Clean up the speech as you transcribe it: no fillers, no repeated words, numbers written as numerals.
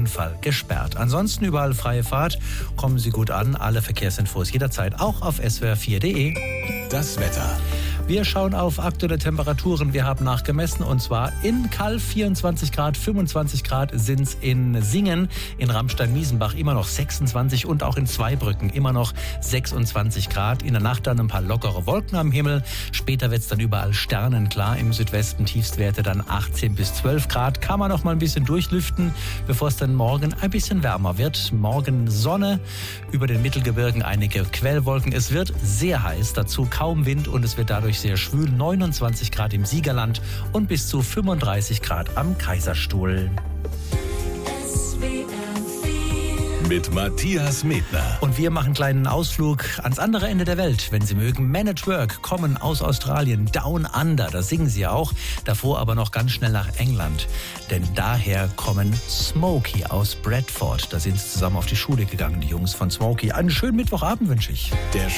Unfall gesperrt. Ansonsten überall freie Fahrt. Kommen Sie gut an. Alle Verkehrsinfos jederzeit auch auf swr4.de. Das Wetter. Wir schauen auf aktuelle Temperaturen. Wir haben nachgemessen und zwar in Calw 24 Grad, 25 Grad sind es in Singen, in Ramstein-Miesenbach immer noch 26 und auch in Zweibrücken immer noch 26 Grad. In der Nacht dann ein paar lockere Wolken am Himmel. Später wird es dann überall sternenklar. Im Südwesten Tiefstwerte dann 18 bis 12 Grad. Kann man noch mal ein bisschen durchlüften, bevor es dann morgen ein bisschen wärmer wird. Morgen Sonne, über den Mittelgebirgen einige Quellwolken. Es wird sehr heiß, dazu kaum Wind und es wird dadurch sehr schwül, 29 Grad im Siegerland und bis zu 35 Grad am Kaiserstuhl. Mit Matthias Medner. Und wir machen einen kleinen Ausflug ans andere Ende der Welt, wenn Sie mögen. Men at Work kommen aus Australien, Down Under, da singen sie auch. Davor aber noch ganz schnell nach England. Denn daher kommen Smokey aus Bradford. Da sind sie zusammen auf die Schule gegangen, die Jungs von Smokey. Einen schönen Mittwochabend wünsche ich. Der